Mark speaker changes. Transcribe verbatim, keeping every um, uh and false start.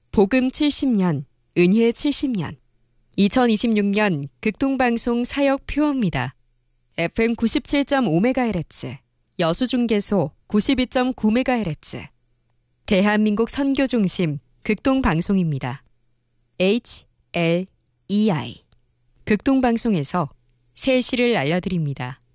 Speaker 1: 복음 칠십 년, 은혜 칠십 년. 이천이십육 년 극동방송 사역 표어입니다. 에프엠 구십칠 점 오 메가헤르츠, 여수중계소 구십이 점 구 메가헤르츠. 대한민국 선교중심 극동방송입니다. 에이치 엘 이 아이. 극동방송에서 새 시를 알려드립니다.